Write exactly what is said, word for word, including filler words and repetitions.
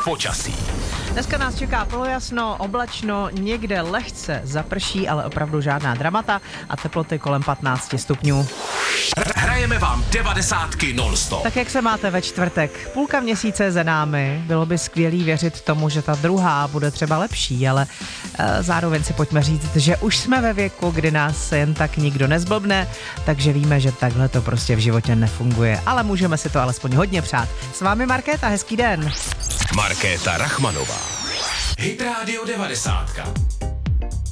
počasí. Dneska nás čeká polojasno, oblačno, někde lehce zaprší, ale opravdu žádná dramata a teploty kolem patnáct stupňů. Hrajeme vám devadesátky non-stop. Tak jak se máte ve čtvrtek? Půlka měsíce za námi, bylo by skvělý věřit tomu, že ta druhá bude třeba lepší, ale e, zároveň si pojďme říct, že už jsme ve věku, kdy nás jen tak nikdo nezblbne, takže víme, že takhle to prostě v životě nefunguje, ale můžeme si to alespoň hodně přát. S vámi Markéta, hezký den. Markéta Rachmanová. Hit Radio devadesátka.